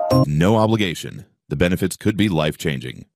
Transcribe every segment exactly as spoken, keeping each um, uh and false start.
No obligation. The benefits could be life-changing.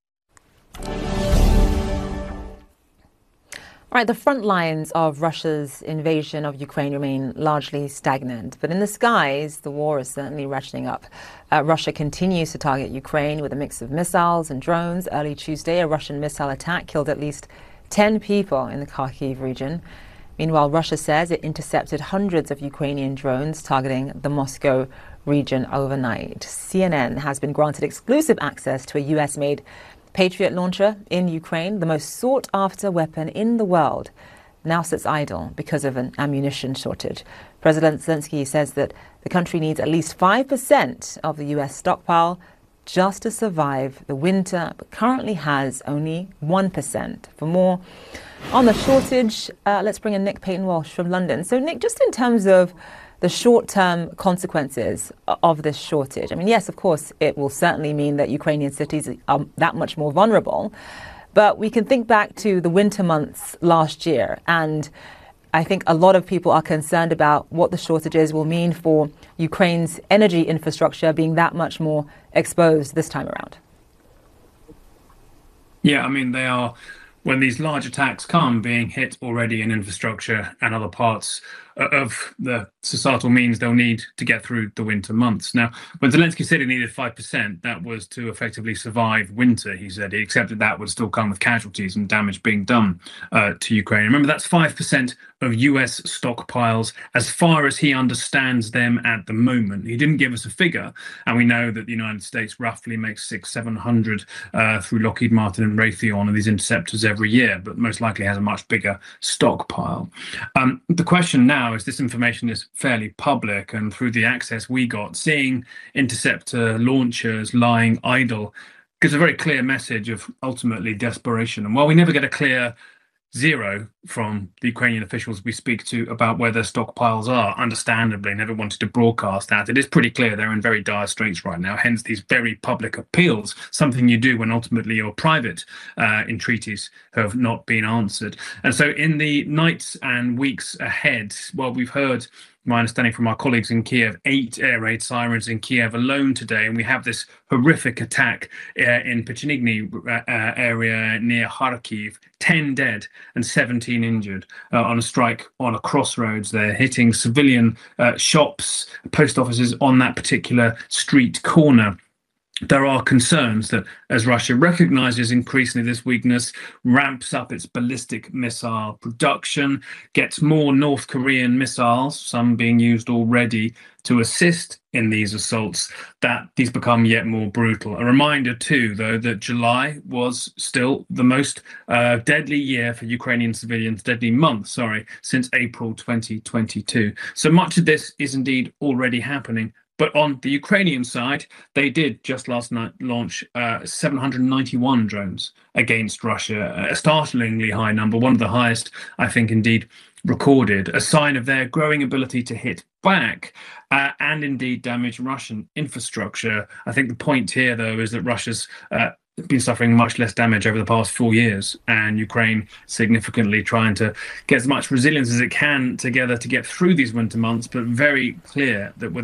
All right, the front lines of Russia's invasion of Ukraine remain largely stagnant, but in the skies, the war is certainly ratcheting up. Uh, Russia continues to target Ukraine with a mix of missiles and drones. Early Tuesday, a Russian missile attack killed at least ten people in the Kharkiv region. Meanwhile, Russia says it intercepted hundreds of Ukrainian drones targeting the Moscow region overnight. C N N has been granted exclusive access to a U S-made Patriot launcher in Ukraine, the most sought-after weapon in the world, now sits idle because of an ammunition shortage. President Zelensky says that the country needs at least five percent of the U S stockpile just to survive the winter, but currently has only one percent. For more on the shortage, uh, let's bring in Nick Payton-Walsh from London. So, Nick, just in terms of the short-term consequences of this shortage. I mean, yes, of course, it will certainly mean that Ukrainian cities are that much more vulnerable. But we can think back to the winter months last year. And I think a lot of people are concerned about what the shortages will mean for Ukraine's energy infrastructure being that much more exposed this time around. Yeah, I mean, they are, when these large attacks come, being hit already in infrastructure and other parts of the societal means they'll need to get through the winter months. Now, when Zelensky said he needed five percent, that was to effectively survive winter. He said he accepted that would still come with casualties and damage being done uh, to Ukraine. Remember, that's five percent of U S stockpiles as far as he understands them at the moment. He didn't give us a figure, and we know that the United States roughly makes six, seven hundred uh, through Lockheed Martin and Raytheon of these interceptors every year, but most likely has a much bigger stockpile. Um, the question now is, this information is fairly public, and through the access we got, seeing interceptor launchers lying idle gives a very clear message of ultimately desperation. And while we never get a clear zero from the Ukrainian officials we speak to about where their stockpiles are, understandably never wanted to broadcast that, it is pretty clear they're in very dire straits right now, hence these very public appeals, something you do when ultimately your private uh, entreaties have not been answered. And so in the nights and weeks ahead, well, we've heard, my understanding from our colleagues in Kiev, eight air raid sirens in Kiev alone today, and we have this horrific attack uh, in Pechenigny uh, area near Kharkiv, ten dead and seventeen injured uh, on a strike on a crossroads there, hitting civilian uh, shops, post offices on that particular street corner. There are concerns that as Russia recognizes increasingly this weakness, ramps up its ballistic missile production, gets more North Korean missiles, some being used already, to assist in these assaults, that these become yet more brutal. A reminder too, though, that July was still the most uh, deadly year for Ukrainian civilians, deadly month, sorry, since April twenty twenty-two. So much of this is indeed already happening. But on the Ukrainian side, they did just last night launch uh, seven hundred ninety-one drones against Russia, a startlingly high number, one of the highest, I think, indeed, recorded, a sign of their growing ability to hit back uh, and indeed damage Russian infrastructure. I think the point here, though, is that Russia's uh, been suffering much less damage over the past four years, and Ukraine significantly trying to get as much resilience as it can together to get through these winter months, but very clear that with